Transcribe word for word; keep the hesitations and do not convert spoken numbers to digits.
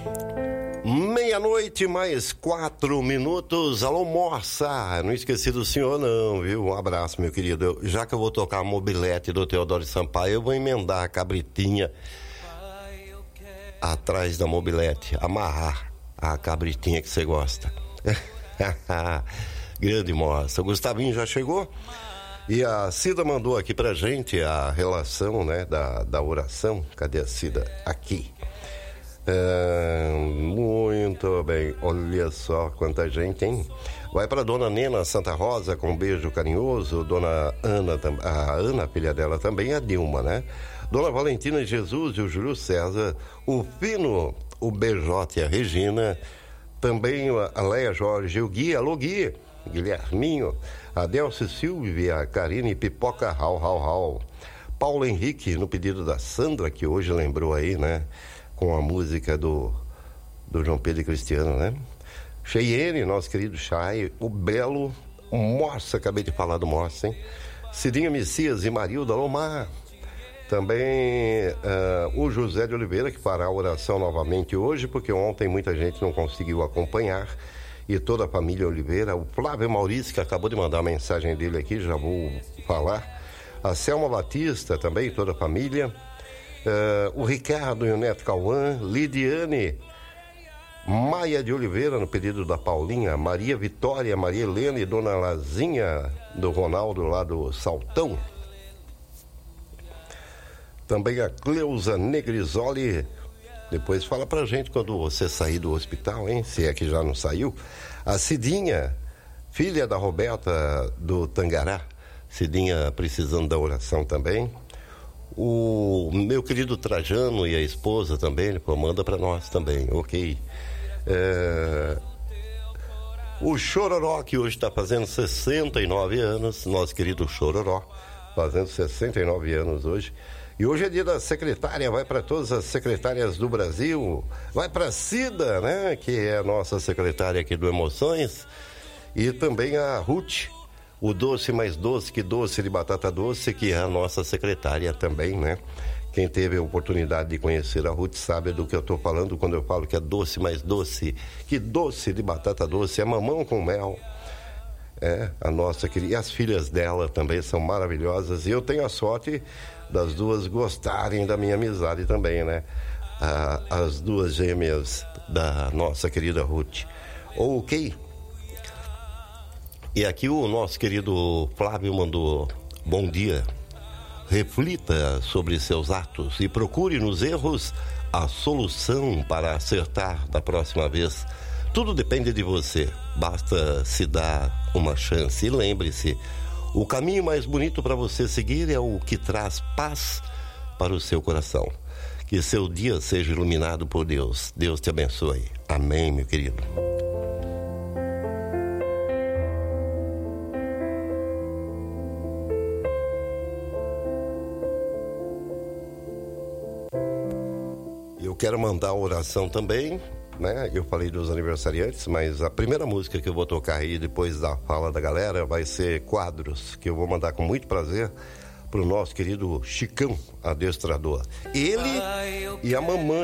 Meia-noite, mais quatro minutos. Alô, moça! Não esqueci do senhor, não, viu? Um abraço, meu querido. Eu, já que eu vou tocar a mobilete do Teodoro Sampaio, eu vou emendar a cabritinha atrás da mobilete, amarrar a cabritinha que você gosta. Grande moça. O Gustavinho já chegou? E a Cida mandou aqui pra gente a relação, né, da, da oração. Cadê a Cida? Aqui. É, muito bem, olha só quanta gente, hein? Vai para dona Nena Santa Rosa com um beijo carinhoso, dona Ana, a Ana, filha dela também, a Dilma, né? Dona Valentina Jesus e o Júlio César, o Fino, o B J e a Regina, também a Leia Jorge, o Gui, alô Gui, Guilherminho, a Delce Silvia, a Karine Pipoca, Rau, Rau, Rau, Paulo Henrique, no pedido da Sandra, que hoje lembrou aí, né? Com a música do, do João Pedro e Cristiano, né? Cheyenne, nosso querido Chay, o Belo, o Moça, acabei de falar do Moça, hein? Cidinha Messias e Marilda Lomar. Também uh, o José de Oliveira, que fará a oração novamente hoje, porque ontem muita gente não conseguiu acompanhar, e toda a família Oliveira. O Flávio Maurício, que acabou de mandar a mensagem dele aqui, já vou falar. A Selma Batista também, toda a família. Uh, o Ricardo e o Neto Cauã, Lidiane, Maia de Oliveira, no pedido da Paulinha, Maria Vitória, Maria Helena e Dona Lazinha, do Ronaldo, lá do Saltão. Também a Cleusa Negrisoli. Depois fala pra gente quando você sair do hospital, hein? Se é que já não saiu. A Cidinha, filha da Roberta do Tangará. Cidinha precisando da oração também. O meu querido Trajano e a esposa também, ele manda para nós também, ok. É... O Chororó, que hoje está fazendo sessenta e nove anos, nosso querido Chororó, fazendo sessenta e nove anos hoje. E hoje é dia da secretária, vai para todas as secretárias do Brasil, vai para a Cida, né, que é a nossa secretária aqui do Emoções, e também a Ruth, o doce mais doce que doce de batata doce, que é a nossa secretária também, né? Quem teve a oportunidade de conhecer a Ruth sabe do que eu estou falando quando eu falo que é doce mais doce que doce de batata doce, é mamão com mel. É, a nossa querida, e as filhas dela também são maravilhosas, e eu tenho a sorte das duas gostarem da minha amizade também, né? Ah, as duas gêmeas da nossa querida Ruth. Ok. E aqui o nosso querido Flávio mandou: bom dia, reflita sobre seus atos e procure nos erros a solução para acertar da próxima vez. Tudo depende de você, basta se dar uma chance. E lembre-se, o caminho mais bonito para você seguir é o que traz paz para o seu coração. Que seu dia seja iluminado por Deus. Deus te abençoe. Amém, meu querido. Eu quero mandar a oração também, né? Eu falei dos aniversariantes, mas a primeira música que eu vou tocar aí depois da fala da galera vai ser Quadros, que eu vou mandar com muito prazer pro nosso querido Chicão adestrador. Ele e a mamãe